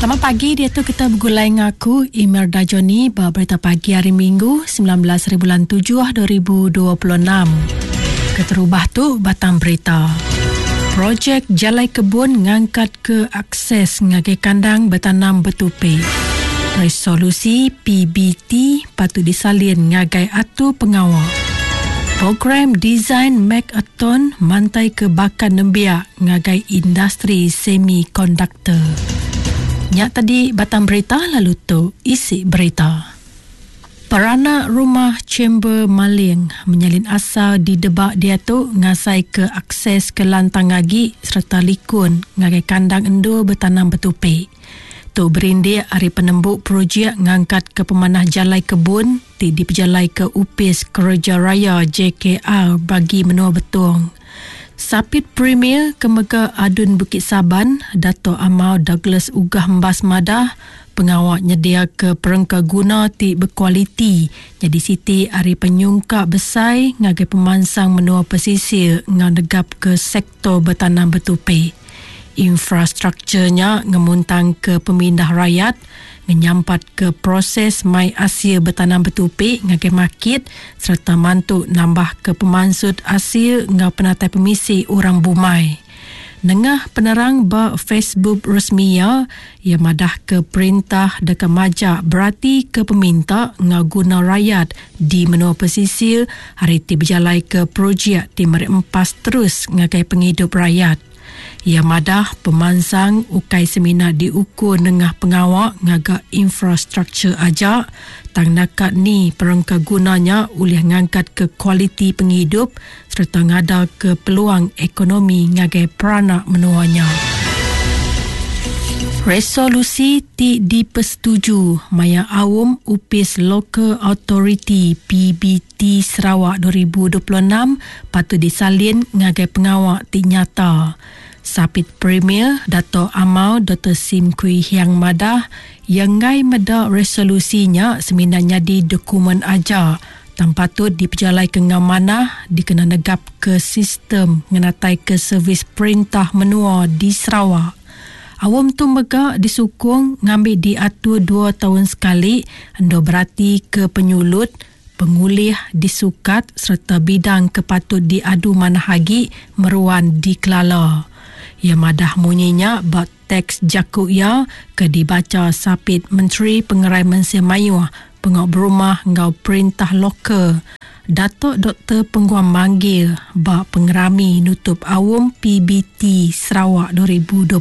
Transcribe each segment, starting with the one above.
Selamat pagi, dia tu kita bergulai dengan aku Imelda Joni berita pagi hari Minggu 19 bulan 7 2026. Keterubah tu batang berita. Projek Jalai Kebun ngangkat ke akses ngagai kandang bertanam betupe. Resolusi PBT patut disalin ngagai atu pengawal. Program Design Hackathon mantai ke bakan nembiak ngagai industri semikonduktor. Nyak tadi batang berita, lalu tu isi berita. Peranak rumah Chamber Maling menyalin asa di debak dia tu ngasai ke akses ke lantang ngagi serta likun ngagai kandang endur bertanam betupe. Tu berindik hari penembuk projek ngangkat ke pemanah Jalai Kebun di diperjalai ke Upis Kerja Raya JKR bagi menua betung. Sapit Premier Kemega Adun Bukit Saban, Dato' Amal Douglas Ugah Mbas Madah, pengawal nyedia ke perengka guna ti berkualiti. Jadi siti hari penyungkak besai ngagai pemansang menua pesisir ngandegap ke sektor bertanam betupe. Infrastrukturnya ngemuntang ke pemindah rakyat, menyampat ke proses mai Asia bertanam betupe ngagai market serta mantuk nambah ke pemansud Asia ngau penatai pemisi orang Bumai. Nengah penerang ba Facebook resminya, ia madah ke perintah dekat majak berarti ke peminta ngau guna rakyat di menua pesisir hari ti berjalai ke projek ti merempas terus ngagai penghidup rakyat. Ia madah pemansang ukai seminar diukur nengah pengawak ngagak infrastruktur ajak tang nakat ni perangka gunanya ulih ngangkat ke kualiti penghidup serta ngada ke peluang ekonomi ngagai peranak menuanya. Resolusi ti dipersetuju maya awam Upis Local Authority PBT Sarawak 2026 patut disalin ngagai pengawak ti nyata. Sapit Premier Dato' Amal Dr. Sim Kui Hiang Madah yang ngai meda resolusinya seminarnya di dokumen aja tan patut diperjalai ke ngamanah dikena negap ke sistem ngenatai ke servis perintah menua di Sarawak. Awam tu mega disukung ngambil diatur 2 tahun sekali ando berarti ke penyulut pengulih disukat serta bidang kepatut diadu manahagi meruan di Kelala. Ia madah munyinya bak teks jakuk ya ke dibaca Sapit Menteri Pengerai Manusia Mayuh Pengok Berumah ngau perintah lokal Datuk Dr. Pengguam Manggil bak pengerami nutup awam PBT Sarawak 2026.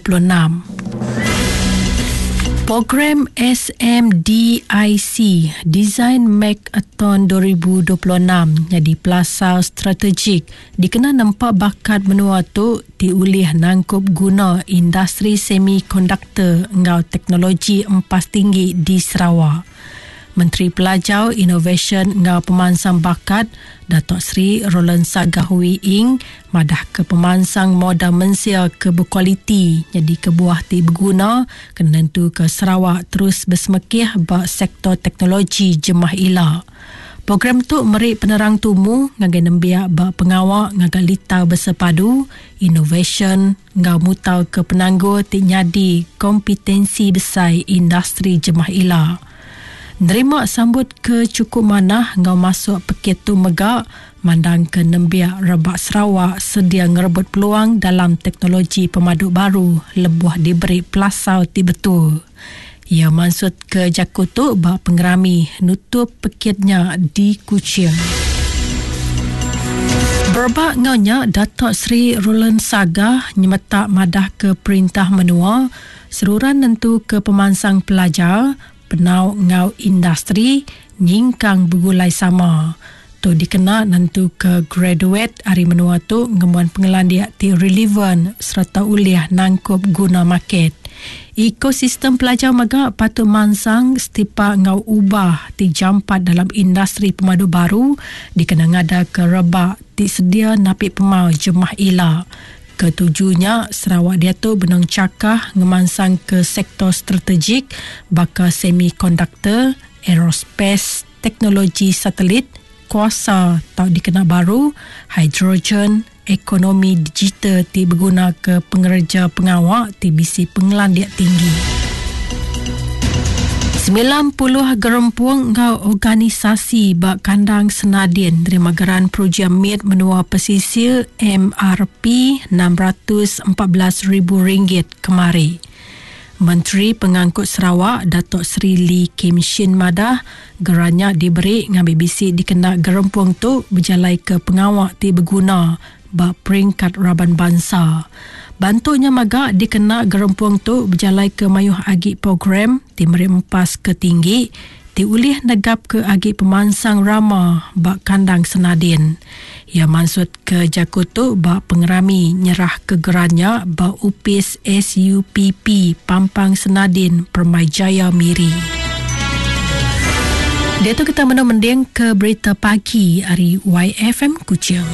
Program SMDIC Design Hackathon 2026 jadi pelasau strategik dikena nampak bakat menua tu diulih nangkup guna industri semikonduktor ngau teknologi empas tinggi di Sarawak. Menteri Pelajar Innovation ngau pemansang bakat Datuk Seri Roland Sagahui Ing madah ke pemansang modal mensia ke berkualiti jadi kebuah ti berguna kena tentu ke Sarawak terus bersemekih bak sektor teknologi jemah ila. Program tu merik penerang tumu ngagai nembiak bak pengawak ngagai litau bersepadu innovation ngau mutau ke penanggur ti nyadi kompetensi besar industri jemah ila. Nerima sambut ke cukup manah ngau masuk peket tu megak mandang ke nembiak rebak Sarawak sedia ngerebut peluang dalam teknologi pemaduk baru lebuh diberi pelasau ti betul. Ia maksud ke Jakutuk bak pengerami nutup peketnya di Kuching. Berbak ngaunya Datuk Seri Roland Saga nyemetak madah ke perintah menua seruran nentu ke pemansang pelajar penau ngau industri nyingkang bergulai sama. Tu dikena nantu ke graduate hari menua tu ngemuan pengelan dia ti relevan serta uliah nangkup guna market. Ekosistem pelajar mega patut mansang setipa ngau ubah ti jampat dalam industri pemadu baru dikena ngada ke rebak ti sedia napik pemau jemah ila. Ketujuhnya Sarawak dia tu benang cakah ngemansang ke sektor strategik bakal semikonduktor, aerospace, teknologi satelit, kuasa tau dikena baru, hidrogen, ekonomi digital ti berguna ke pengerja pengawak ti bisi pengelan dia tinggi. 90 gerempuang ngau organisasi bak kandang Senadin terima geran projek MIT menua pesisir MRP RM614,000 kemari. Menteri Pengangkut Sarawak Datuk Seri Lee Kim Shin Madah gerannya diberi ngambil bisik dikena gerempuang tu berjalai ke pengawak ti berguna bak peringkat Raban Bangsa. Bantunya magak dikena gerempuang tu berjalai ke mayuh agi program ti meri empas ke tinggi ti ulih negap ke agi pemansang rama bak kandang Senadin. Ia maksud ke Jakutu bak pengerami nyerah ke gerannya bak upis SUPP Pampang Senadin Permai Jaya Miri. Dia tu kita mending ke berita pagi hari YFM Kuching.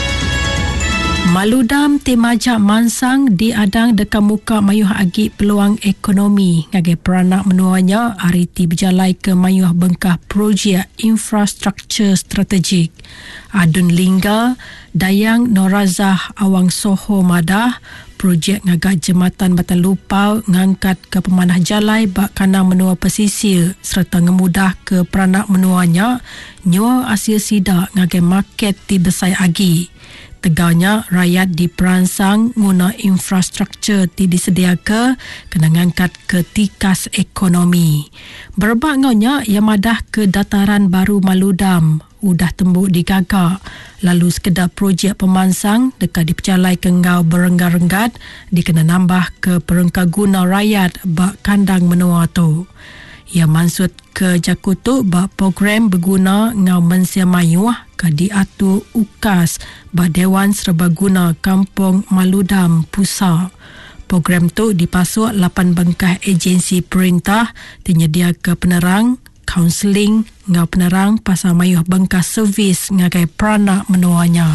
Maludam Timajak Mansang diadang dekat muka mayuh agi peluang ekonomi ngagai peranak menuanya hari ti berjalai ke mayuh bengkah projek infrastruktur strategik. Adun Lingga, Dayang Norazah Awang Soho Madah, projek ngagak jembatan Batan Lupau ngangkat ke pemanah jalai bak kandang menua pesisir serta ngemudah ke peranak menuanya nyua asia sidak ngagai market ti besai agi. Teganya rakyat diperansang guna infrastruktur ti disediakan kena ngangkat ke tikas ekonomi. Berbak ngaunya ia madah ke dataran baru Maludam udah tembuk digagak. Lalu sekedar projek pemansang dekat dipercalai ke ngau berenggat-renggat dikena nambah ke perengka guna rakyat bak kandang menua tu. Ia maksud ke Jakutu bak program berguna ngau mensia mayuh ke diatur UKAS bak Dewan Serbaguna Kampung Maludam Pusat. Program tu dipasuk 8 bengkah agensi perintah tinyedia ke penerang, kaunseling, ngau penerang pasal mayuh bengkah servis ngagai peranak menuanya.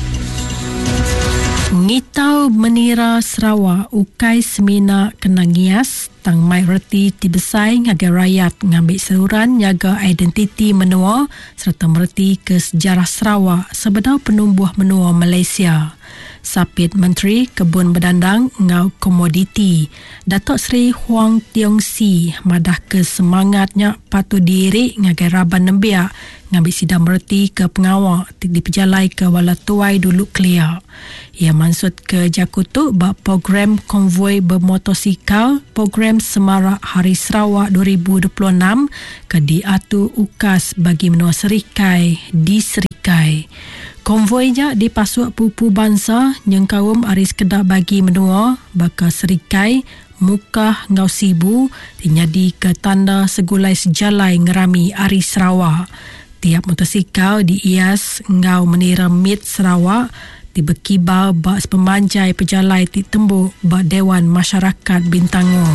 Ngitau menira Sarawak ukai semina kena ngias tang mai reti ti besai ngagai rakyat ngambil saluran nyaga identiti menua serta mereti ke sejarah Sarawak sebedau penumbuh menua Malaysia. Sapit Menteri Kebun Bedandang ngau komoditi Datuk Seri Huang Tiong Si madah ke semangatnya patuh diri ngagai Raban Nembiak ngambil sidang mereti ke pengawak diperjalai ke Walatuai dulu clear. Ia maksud ke Jakutu bak program konvoi bermotosikal program Semarak Hari Sarawak 2026 ke diatur UKAS bagi menua Serikai di Serikai. Konvoinya dipasuk pupu bangsa yang kaum aris kedak bagi menua bakal Serikai Mukah ngau Sibu dinyadi ke tanda segulai sejalai ngerami Ari Sarawak. Tiap motosikal diias ngau menira MIT Sarawak dibekibau bak pemanjai pejalai ti tembuk bak Dewan Masyarakat Bintango.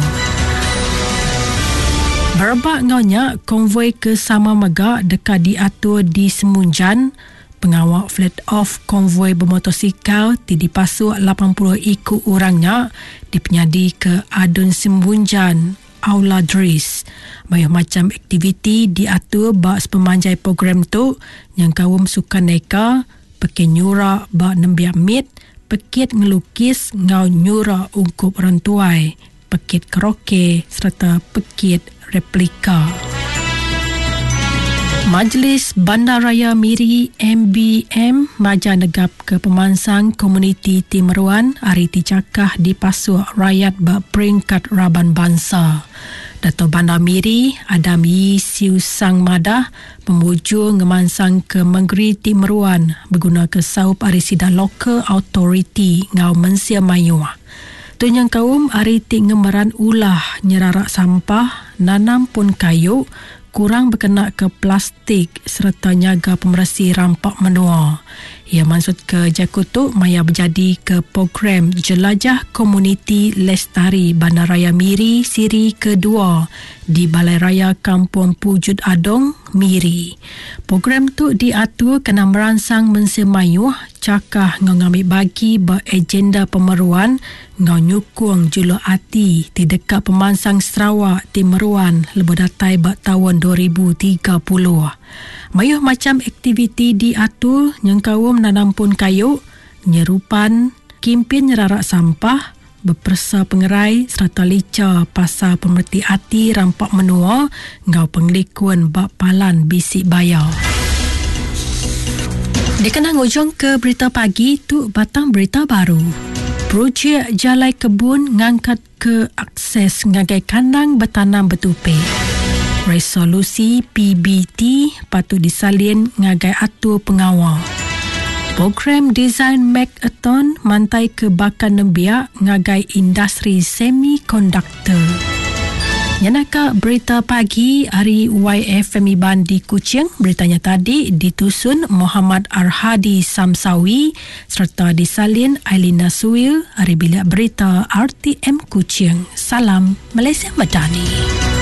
Berbak ngaunya konvoi ke Sama Megak dekat diatur di Semunjan. Pengawak flat off konvoi bermotosikal ti dipasuk 80 ikut orangnya dipenyadi ke Adun Sembunjan Aula Dris. Banyak macam aktiviti diatur bak pemanjai program tu yang kaum sukan neka, pekit nyura bak nembiak mit, pekit ngelukis ngau nyura ungkup orang tuai, pekit karaoke serta pekit replika. Majlis Bandaraya Miri MBM maja negap ke pemansang komuniti Timeruan hari ti cakah dipasuk rakyat bak peringkat Raban Bangsa. Dato' Bandar Miri Adam Yi Siu Sang Madah memuju ngemansang ke Menggeri Timeruan berguna ke saup arisida Local Authority ngau mensia mayuh. Tunyang kaum hari ti ngemeran ulah nyerarak sampah, nanam pun kayu, kurang berkena ke plastik serta nyaga pemerasi rampak menua. Ia maksud ke Jakutu maya berjadi ke program Jelajah Komuniti Lestari Bandaraya Miri siri kedua di Balai Raya Kampung Pujut Adong, Miri. Program tu diatur kena merangsang mensemayuh cakah ngau ngambil bagi beragenda pemeruan ngau nyukung juluh hati di dekat pemansang Sarawak Timeruan lebih datai bak tahun 2030. Mayuh macam aktiviti diatur yang kaum nanam pun kayu, nyerupan, kimpin nyerarak sampah, berpersa pengerai serta lica pasal pemerhati hati rampak menua ngau penglikuan bak palan bisik bayar. Dikenang ujung ke berita pagi tu batang berita baru. Projek Jalai Kebun ngangkat ke akses ngagai kandang bertanam bertupik. Resolusi PBT patut disalin ngagai atur pengawal. Program Design Hackathon mantai ke bakan nembiak ngagai industri semikonduktor. Yanaka berita pagi hari YFM Iban di Kuching. Beritanya tadi ditusun Muhammad Arhadi Samsawi serta disalin Ailina Suil. Hari bilik berita RTM Kuching. Salam Malaysia Madani.